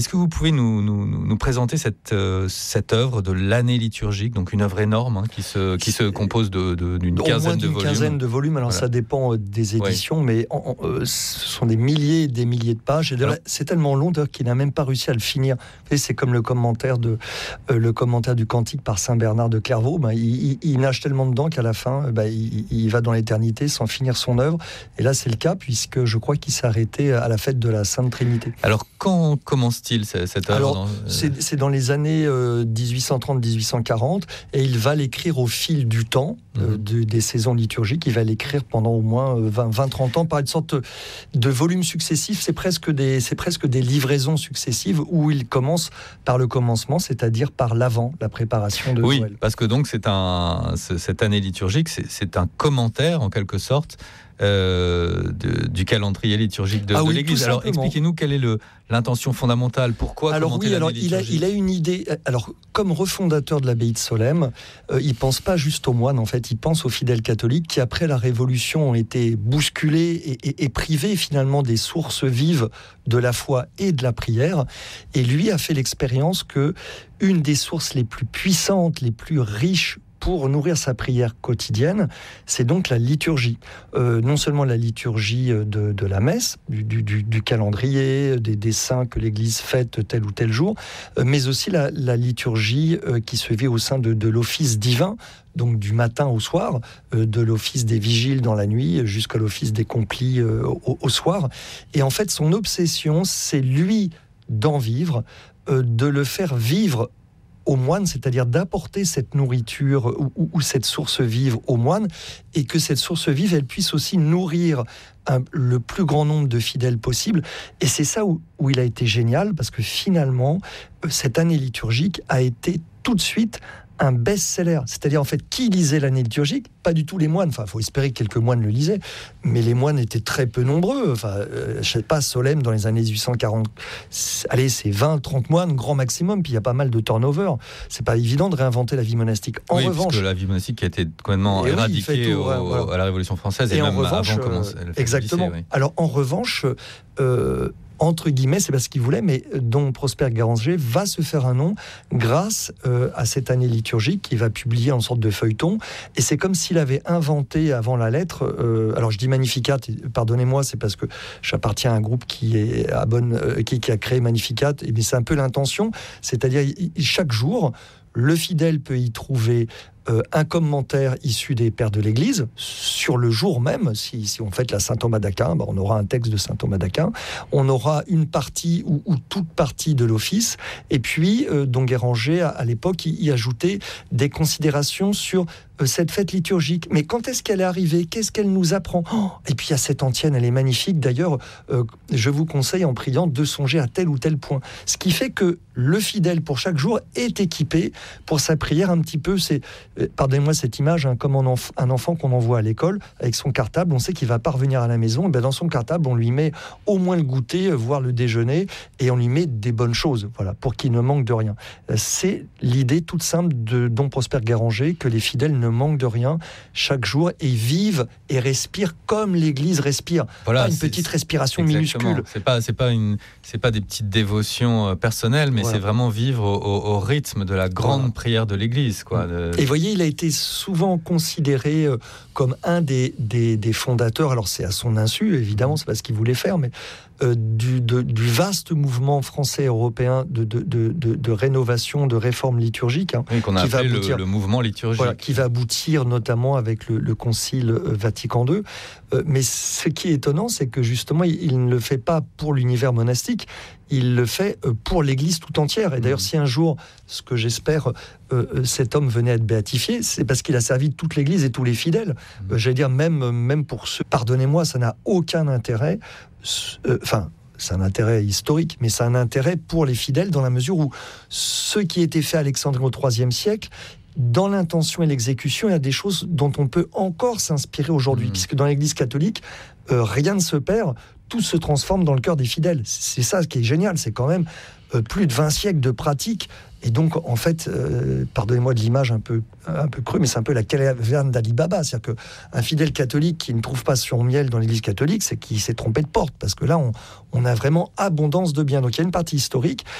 Est-ce que vous pouvez nous présenter cette œuvre de l'année liturgique, donc une œuvre énorme qui se compose d'une quinzaine de volumes. Alors ça dépend des éditions, mais ce sont des milliers et des milliers de pages. Et c'est tellement long qu'il n'a même pas réussi à le finir. Et c'est comme le commentaire du Cantique par Saint Bernard de Clairvaux. Il nage tellement dedans qu'à la fin, il va dans l'éternité sans finir son œuvre. Et là, c'est le cas, puisque je crois qu'il s'est arrêté à la fête de la Sainte Trinité. Alors, quand commence-t-il cette œuvre? C'est dans les années 1830-1840, et il va l'écrire au fil du temps, des saisons liturgiques. Il va l'écrire pendant au moins 20-30 ans par une sorte de volume successif. C'est presque des livraisons successives où il commence par le commencement, c'est-à-dire par l'avant, la préparation de Noël. Oui, parce que donc cette année liturgique, c'est un commentaire en quelque sorte du calendrier liturgique de l'Église. Alors expliquez-nous quelle est l'intention fondamentale, pourquoi commenter l'année liturgique. Il a une idée. Alors, comme refondateur de l'abbaye de Solesmes, il pense pas juste aux moines, en fait, il pense aux fidèles catholiques qui, après la Révolution, ont été bousculés et privés finalement des sources vives de la foi et de la prière. Et lui a fait l'expérience que une des sources les plus puissantes, les plus riches pour nourrir sa prière quotidienne, c'est donc la liturgie. Non seulement la liturgie de la messe, du calendrier, des saints que l'Église fête tel ou tel jour, mais aussi la liturgie qui se vit au sein de l'office divin, donc du matin au soir, de l'office des vigiles dans la nuit jusqu'à l'office des complis au soir. Et en fait, son obsession, c'est lui d'en vivre, de le faire vivre aux moines, c'est-à-dire d'apporter cette nourriture ou cette source vive aux moines, et que cette source vive, elle puisse aussi nourrir le plus grand nombre de fidèles possible. Et c'est ça où il a été génial, parce que finalement, cette année liturgique a été tout de suite un best-seller. C'est-à-dire, en fait, qui lisait l'année liturgique? Pas du tout les moines. Enfin, il faut espérer que quelques moines le lisaient. Mais les moines étaient très peu nombreux. Enfin, je sais pas, Solesmes, dans les années 1840, allez, c'est 20-30 moines, grand maximum. Puis il y a pas mal de turnover. C'est pas évident de réinventer la vie monastique. En revanche, parce que la vie monastique a été complètement éradiquée à la Révolution française et même revanche, avant comment elle fait exactement. Lycée, oui. Alors, en revanche, entre guillemets, c'est parce qu'il voulait, mais dont Prosper Garanger va se faire un nom grâce à cette année liturgique qu'il va publier en sorte de feuilleton. Et c'est comme s'il avait inventé avant la lettre, alors je dis Magnificat, pardonnez-moi, c'est parce que j'appartiens à un groupe qui a créé Magnificat, et bien c'est un peu l'intention, c'est-à-dire chaque jour, le fidèle peut y trouver un commentaire issu des pères de l'Église sur le jour même. Si on fête la Saint Thomas d'Aquin, on aura un texte de Saint Thomas d'Aquin, on aura une partie ou toute partie de l'office, et puis Don Guéranger à l'époque y ajoutait des considérations sur cette fête liturgique. Mais quand est-ce qu'elle est arrivée? Qu'est-ce qu'elle nous apprend? Et puis il y a cette antienne, elle est magnifique. D'ailleurs, je vous conseille en priant de songer à tel ou tel point. Ce qui fait que le fidèle pour chaque jour est équipé pour sa prière un petit peu. C'est, pardonnez-moi cette image, comme un enfant qu'on envoie à l'école avec son cartable, on sait qu'il va pas revenir à la maison. Et bien dans son cartable, on lui met au moins le goûter, voire le déjeuner, et on lui met des bonnes choses, voilà, pour qu'il ne manque de rien. C'est l'idée toute simple de Don Prosper Guéranger, que les fidèles ne manquent de rien chaque jour et vivent et respirent comme l'Église respire. Voilà, pas une petite respiration minuscule. C'est pas des petites dévotions personnelles, mais c'est vraiment vivre au rythme de la grande prière de l'Église, quoi. Et voyez, il a été souvent considéré comme un des fondateurs. Alors c'est à son insu, évidemment, c'est pas ce qu'il voulait faire, mais du vaste mouvement français européen de rénovation, de réforme liturgique, qu'on a appelé le mouvement liturgique, qui va aboutir notamment avec le Concile Vatican II. Mais ce qui est étonnant, c'est que justement, il ne le fait pas pour l'univers monastique, il le fait pour l'Église tout entière. Et d'ailleurs, si un jour, ce que j'espère, cet homme venait à être béatifié, c'est parce qu'il a servi toute l'Église et tous les fidèles. J'allais dire, même pour ceux... Pardonnez-moi, ça n'a aucun intérêt... c'est un intérêt historique, mais c'est un intérêt pour les fidèles dans la mesure où ce qui était fait à Alexandrie au IIIe siècle, dans l'intention et l'exécution, il y a des choses dont on peut encore s'inspirer aujourd'hui, puisque dans l'Église catholique, rien ne se perd, tout se transforme dans le cœur des fidèles. C'est ça qui est génial, c'est quand même plus de 20 siècles de pratique. Et donc, en fait, pardonnez-moi de l'image un peu creux, mais c'est un peu la caverne d'Ali Baba. C'est-à-dire qu'un fidèle catholique qui ne trouve pas son miel dans l'église catholique, c'est qu'il s'est trompé de porte. Parce que là, on a vraiment abondance de biens. Donc, il y a une partie historique.